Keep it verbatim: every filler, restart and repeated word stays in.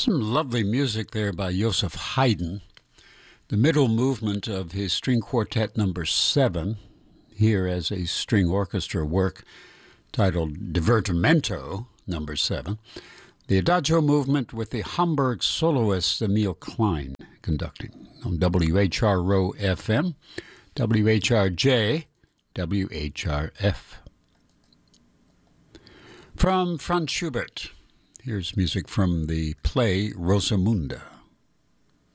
Some lovely music there by Joseph Haydn. The middle movement of his string quartet number seven, here as a string orchestra work titled Divertimento number seven. The Adagio movement with the Hamburg soloist Emil Klein conducting on W H R Row F M, W H R J, W H R F. From Franz Schubert, here's music from the play Rosamunda.